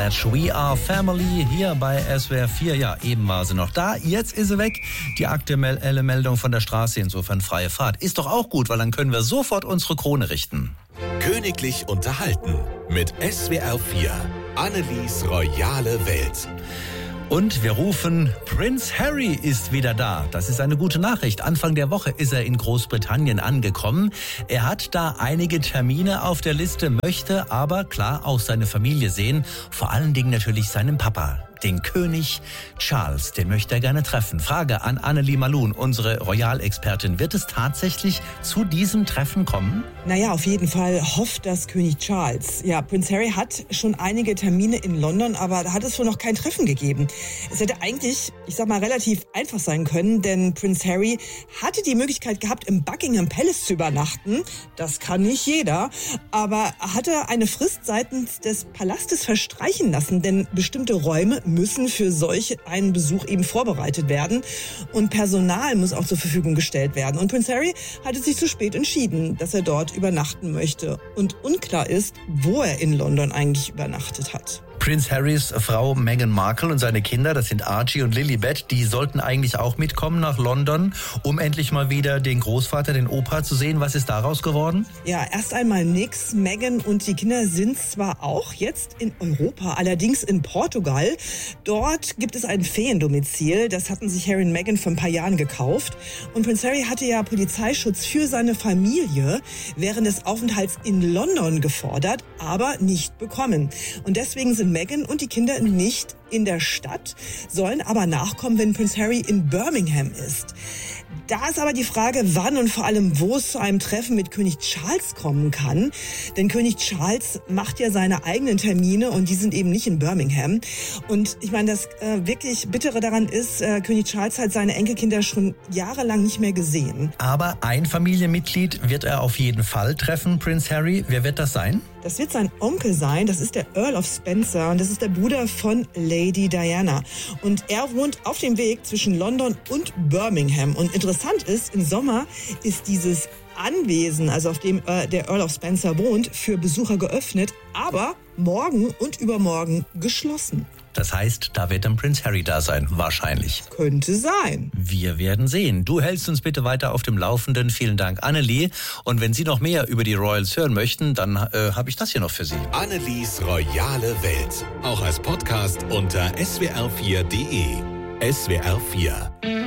We are family hier bei SWR 4. Ja, eben war sie noch da, jetzt ist sie weg. Die aktuelle Meldung von der Straße, insofern freie Fahrt. Ist doch auch gut, weil dann können wir sofort unsere Krone richten. Königlich unterhalten mit SWR 4. Annelies royale Welt. Und wir rufen, Prince Harry ist wieder da. Das ist eine gute Nachricht. Anfang der Woche ist er in Großbritannien angekommen. Er hat da einige Termine auf der Liste, möchte aber klar auch seine Familie sehen. Vor allen Dingen natürlich seinen Papa, den König Charles. Den möchte er gerne treffen. Frage an Annelie Malun, unsere Royalexpertin. Wird es tatsächlich zu diesem Treffen kommen? Naja, auf jeden Fall hofft das König Charles. Ja, Prince Harry hat schon einige Termine in London, aber da hat es wohl noch kein Treffen gegeben. Es hätte eigentlich, relativ einfach sein können, denn Prince Harry hatte die Möglichkeit gehabt, im Buckingham Palace zu übernachten. Das kann nicht jeder, aber hatte eine Frist seitens des Palastes verstreichen lassen, denn bestimmte Räume müssen für solch einen Besuch eben vorbereitet werden und Personal muss auch zur Verfügung gestellt werden. Und Prince Harry hatte sich zu spät entschieden, dass er dort übernachten möchte. Und unklar ist, wo er in London eigentlich übernachtet hat. Prince Harrys Frau Meghan Markle und seine Kinder, das sind Archie und Lilibet, die sollten eigentlich auch mitkommen nach London, um endlich mal wieder den Großvater, den Opa zu sehen. Was ist daraus geworden? Ja, erst einmal nix. Meghan und die Kinder sind zwar auch jetzt in Europa, allerdings in Portugal. Dort gibt es ein Feriendomizil. Das hatten sich Harry und Meghan vor ein paar Jahren gekauft. Und Prince Harry hatte ja Polizeischutz für seine Familie während des Aufenthalts in London gefordert, aber nicht bekommen. Und deswegen sind Meghan und die Kinder nicht in der Stadt, sollen aber nachkommen, wenn Prince Harry in Birmingham ist. Da ist aber die Frage, wann und vor allem, wo es zu einem Treffen mit König Charles kommen kann. Denn König Charles macht ja seine eigenen Termine und die sind eben nicht in Birmingham. Und ich meine, das wirklich Bittere daran ist, König Charles hat seine Enkelkinder schon jahrelang nicht mehr gesehen. Aber ein Familienmitglied wird er auf jeden Fall treffen, Prince Harry. Wer wird das sein? Das wird sein Onkel sein, das ist der Earl of Spencer und das ist der Bruder von Lady Diana. Und er wohnt auf dem Weg zwischen London und Birmingham. Und interessant ist, im Sommer ist dieses Anwesen, also auf dem der Earl of Spencer wohnt, für Besucher geöffnet, aber morgen und übermorgen geschlossen. Das heißt, da wird dann Prince Harry da sein, wahrscheinlich. Könnte sein. Wir werden sehen. Du hältst uns bitte weiter auf dem Laufenden. Vielen Dank, Annelie. Und wenn Sie noch mehr über die Royals hören möchten, dann habe ich das hier noch für Sie. Annelies royale Welt. Auch als Podcast unter swr4.de. SWR 4.